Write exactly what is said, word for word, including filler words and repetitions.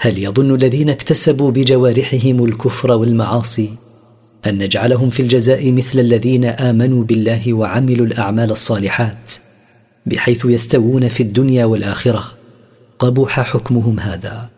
هل يظن الذين اكتسبوا بجوارحهم الكفر والمعاصي أن نجعلهم في الجزاء مثل الذين آمنوا بالله وعملوا الأعمال الصالحات بحيث يستوون في الدنيا والآخرة؟ قبح حكمهم هذا.